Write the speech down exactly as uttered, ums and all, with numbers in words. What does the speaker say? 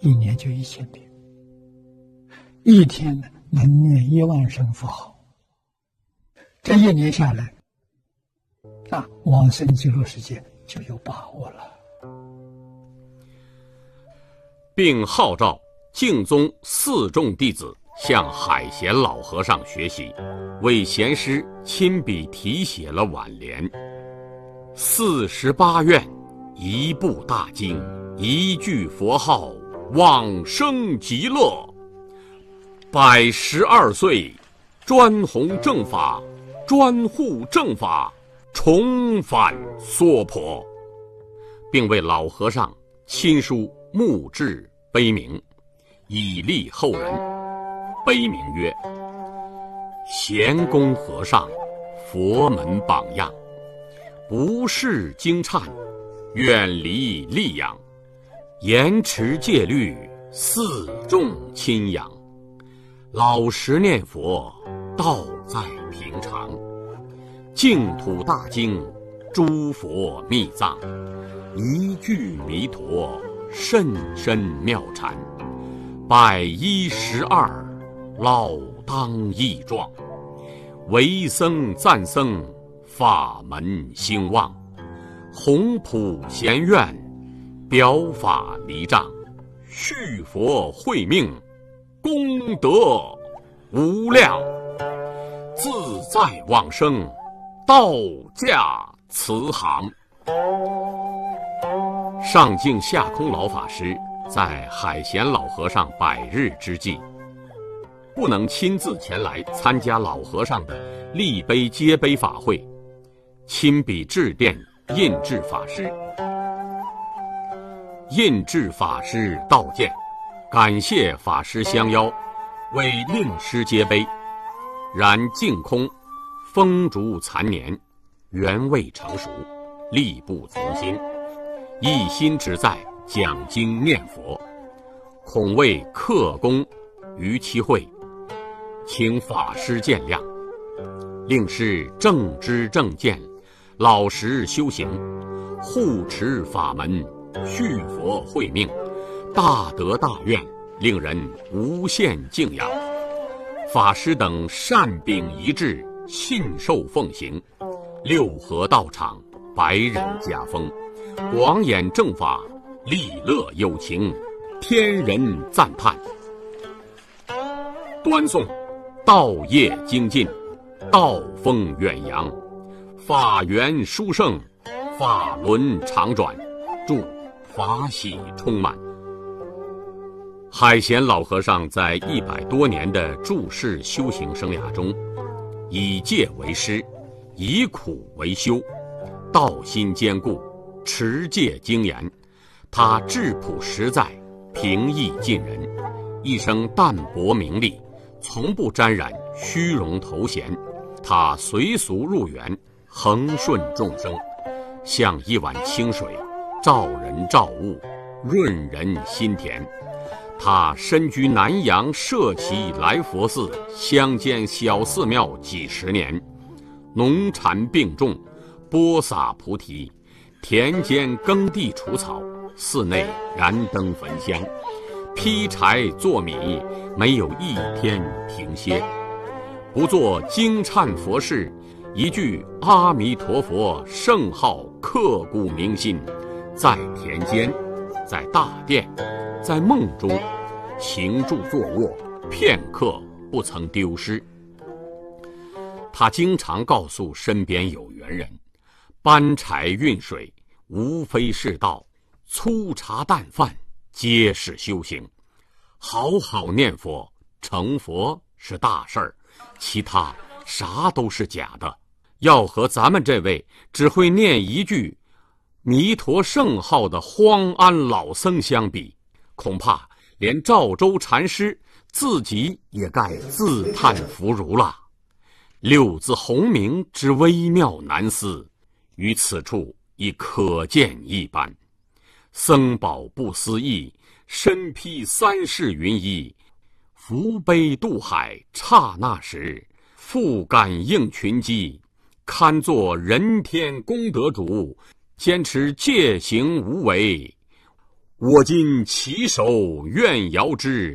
一年就一千遍，一天能念一万声佛号，这一年下来，啊，往生极乐世界就有把握了。 并号召净宗四众弟子向海贤老和尚学习，为贤师亲笔题写了挽联：四十八愿，一部大经，一句佛号，往生极乐。百十二岁，专弘正法，专护正法，重返娑婆，并为老和尚亲书墓志碑铭，以利后人。碑铭曰：贤公和尚，佛门榜样，不识经忏，远离戾养，严持戒律，四众亲仰，老实念佛，道在平常，净土大经，诸佛密藏，一句弥陀，甚深妙禅，百一十二，老当益壮，为僧赞僧，法门兴旺，弘普贤愿，表法离障，续佛慧命，功德无量，自在往生，道驾慈航。上净下空老法师在海贤老和尚百日之际，不能亲自前来参加老和尚的立碑接碑法会，亲笔致电印制法师。印制法师道见，感谢法师相邀，为令师接碑，然净空风烛残年，原未成熟，力不从心，一心只在讲经念佛，恐为克功于其会，请法师见谅。令师正知正见，老实修行，护持法门，续佛慧命，大德大愿，令人无限敬仰。法师等善秉一致，信受奉行，六合道场，百人家风，广演正法，利乐有情，天人赞叹。端诵道业精进，道风远扬，法源殊胜，法轮常转，祝法喜充满。海贤老和尚在一百多年的住世修行生涯中，以戒为师，以苦为修，道心坚固，持戒精严。他质朴实在，平易近人，一生淡泊名利，从不沾染虚荣头衔。他随俗入园，恒顺众生，像一碗清水，照人照物，润人心田。他身居南阳社稷来佛寺乡间小寺庙几十年，农禅并种，播撒菩提，田间耕地除草，寺内燃灯焚香，劈柴做米，没有一天停歇。不做经忏佛事，一句阿弥陀佛圣号刻骨铭心，在田间，在大殿，在梦中，行住坐卧，片刻不曾丢失。他经常告诉身边有缘人，搬柴运水无非是道，粗茶淡饭皆是修行。好好念佛，成佛是大事儿，其他啥都是假的。要和咱们这位只会念一句弥陀圣号的荒安老僧相比，恐怕连赵州禅师自己也该自叹弗如了。六字洪名之微妙难思，于此处已可见一斑。僧宝不思议，身披三世云衣，扶悲渡海，刹那时，复感应群机，堪作人天功德主，坚持戒行无为， 我今起手愿遥之。